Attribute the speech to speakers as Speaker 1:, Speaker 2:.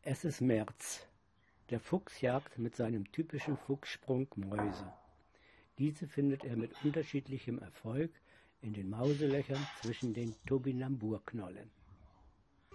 Speaker 1: Es ist März. Der Fuchs jagt mit seinem typischen Fuchssprung Mäuse. Diese findet er mit unterschiedlichem Erfolg in den Mauselöchern zwischen den Topinamburknollen.